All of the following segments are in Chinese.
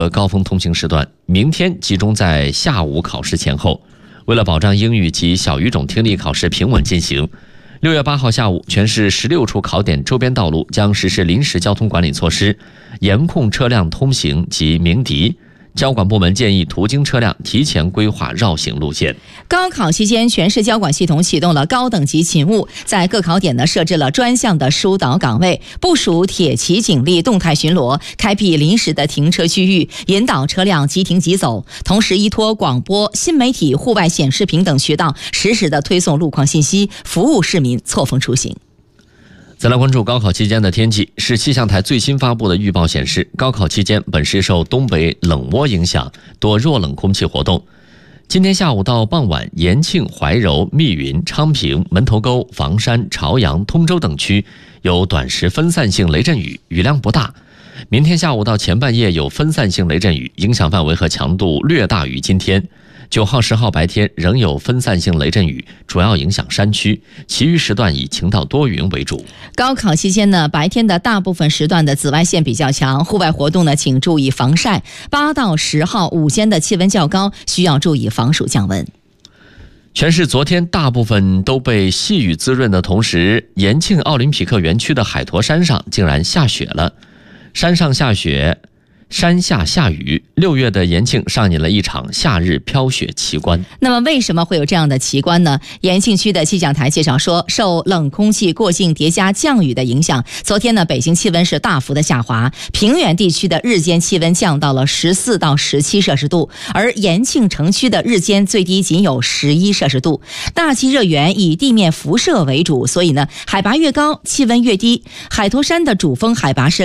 高峰通行时段明天集中在下午考试前后。为了保障英语及小语种听力考试平稳进行，6月8号下午，全市16处考点周边道路将实施临时交通管理措施，严控车辆通行及鸣笛。交管部门建议途经车辆提前规划绕行路线。 高考期间，全市交管系统启动了高等级勤务，在各考点设置了专项的疏导岗位，部署铁骑警力动态巡逻，开辟临时的停车区域，引导车辆即停即走。同时，依托广播、新媒体、户外显示屏等渠道，实时的推送路况信息，服务市民错峰出行。 再来关注高考期间的天气。市气象台最新发布的预报显示，高考期间本市受东北冷涡影响，多弱冷空气活动。今天下午到傍晚，延庆、怀柔、密云、昌平、门头沟、房山、朝阳、通州等区有短时分散性雷阵雨，雨量不大。明天下午到前半夜有分散性雷阵雨，影响范围和强度略大于今天。9号、10号白天仍有分散性雷阵雨，主要影响山区，其余时段以晴到多云为主。 高考期间白天的大部分时段的紫外线比较强，户外活动请注意防晒。8到10号午间的气温较高，需要注意防暑降温。 全市昨天大部分都被细雨滋润的同时，延庆奥林匹克园区的海坨山上竟然下雪了。山上下雪，山下下雨，6月的延庆上演了一场夏日飘雪奇观。 那么为什么会有这样的奇观呢？延庆区的气象台介绍说，受冷空气过境叠加降雨的影响，昨天北京气温是大幅的下滑，平原地区的日间气温降到了14到17摄氏度，而延庆城区的日间最低仅有11摄氏度。大气热源以地面辐射为主，所以海拔越高，气温越低。海坨山的主峰海拔是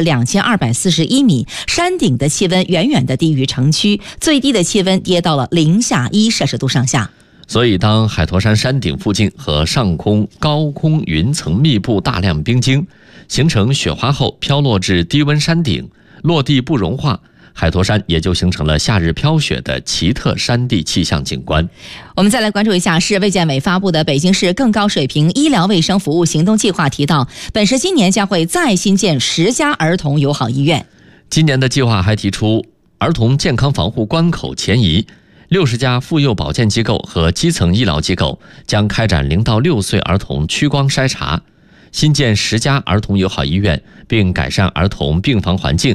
2241米，山顶的气温远远的低于城区，最低的气温跌到了零下1摄氏度上下。 所以当海坨山山顶附近和上空高空云层密布大量冰晶，形成雪花后飘落至低温山顶，落地不融化，海坨山也就形成了夏日飘雪的奇特山地气象景观。 我们再来关注一下市卫健委发布的北京市更高水平医疗卫生服务行动计划，提到本市今年将会再新建10家儿童友好医院。 今年的计划还提出，儿童健康防护关口前移，60家妇幼保健机构和基层医疗机构将开展0到6岁儿童屈光筛查，新建10家儿童友好医院，并改善儿童病房环境，